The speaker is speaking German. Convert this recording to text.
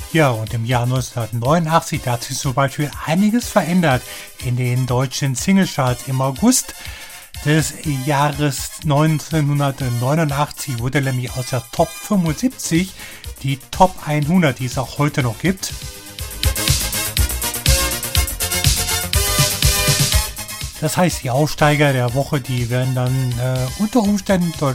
Ja, und im Jahr 1989, da hat sich zum Beispiel einiges verändert in den deutschen Singlecharts. Im August des Jahres 1989 wurde nämlich aus der Top 75 die Top 100, die es auch heute noch gibt. Das heißt, die Aufsteiger der Woche, die werden dann unter Umständen